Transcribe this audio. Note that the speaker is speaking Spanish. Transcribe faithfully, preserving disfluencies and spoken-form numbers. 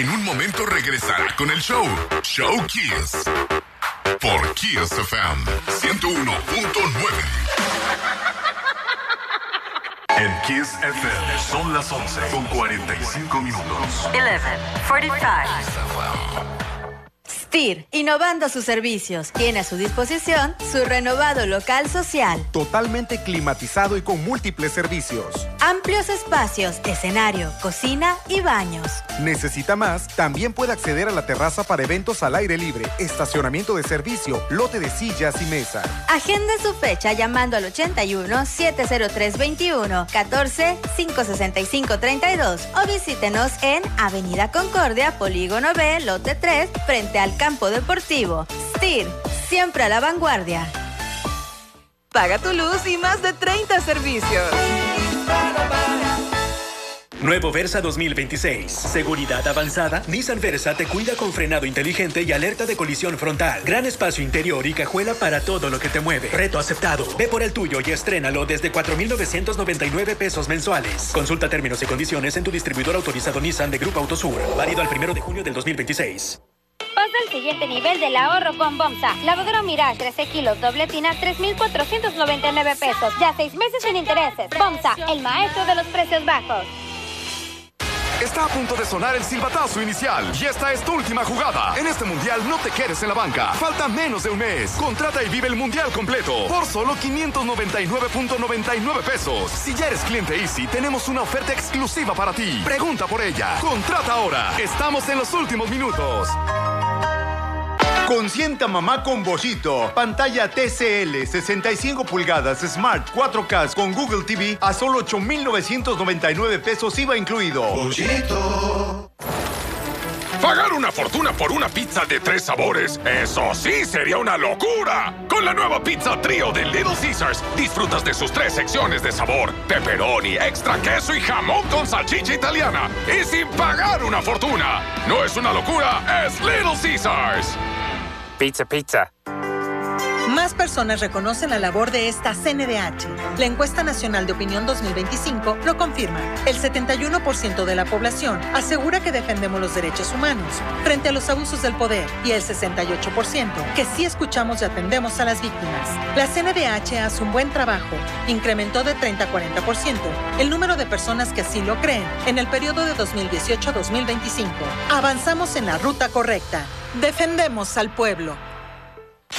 En un momento regresará con el show, Show Kiss. Por Kiss F M ciento uno punto nueve. En Kiss F M son las once con cuarenta y cinco minutos. once cuarenta y cinco. STIR, innovando sus servicios, tiene a su disposición su renovado local social. Totalmente climatizado y con múltiples servicios. Amplios espacios, escenario, cocina y baños. ¿Necesita más? También puede acceder a la terraza para eventos al aire libre, estacionamiento de servicio, lote de sillas y mesas. Agende su fecha llamando al ochenta y uno, setecientos tres, veintiuno, catorce, quinientos sesenta y cinco, treinta y dos o visítenos en Avenida Concordia, Polígono B, lote tres, frente al campo deportivo. STIR, siempre a la vanguardia. Paga tu luz y más de treinta servicios. Nuevo Versa dos mil veintiséis. Seguridad avanzada. Nissan Versa te cuida con frenado inteligente y alerta de colisión frontal. Gran espacio interior y cajuela para todo lo que te mueve. Reto aceptado. Ve por el tuyo y estrénalo desde cuatro mil novecientos noventa y nueve pesos mensuales. Consulta términos y condiciones en tu distribuidor autorizado Nissan de Grupo Autosur. Válido al primero de junio del dos mil veintiséis. Pasa al siguiente nivel del ahorro con Bomsa. Lavadora Mirage trece kilos doble tina, tres mil cuatrocientos noventa y nueve pesos. Ya seis meses sin intereses. Bomsa, el maestro de los precios bajos. Está a punto de sonar el silbatazo inicial y esta es tu última jugada. En este mundial no te quedes en la banca. Falta menos de un mes. Contrata y vive el mundial completo por solo quinientos noventa y nueve punto noventa y nueve pesos. Si ya eres cliente Easy, tenemos una oferta exclusiva para ti. Pregunta por ella. Contrata ahora. Estamos en los últimos minutos. Consienta mamá con Bollito. Pantalla T C L sesenta y cinco pulgadas Smart cuatro K con Google T V a solo ocho mil novecientos noventa y nueve pesos I V A incluido. Bollito. Pagar una fortuna por una pizza de tres sabores, eso sí sería una locura. Con la nueva pizza trío de Little Caesars, disfrutas de sus tres secciones de sabor: pepperoni, extra queso y jamón con salchicha italiana. Y sin pagar una fortuna. No es una locura, es Little Caesars. Pizza, pizza. Más personas reconocen la labor de esta C N D H. La encuesta nacional de opinión dos mil veinticinco lo confirma. El setenta y uno por ciento de la población asegura que defendemos los derechos humanos frente a los abusos del poder y el sesenta y ocho por ciento que sí escuchamos y atendemos a las víctimas. La C N D H hace un buen trabajo. Incrementó de treinta a cuarenta por ciento el número de personas que así lo creen en el periodo de dos mil dieciocho a dos mil veinticinco. Avanzamos en la ruta correcta. Defendemos al pueblo.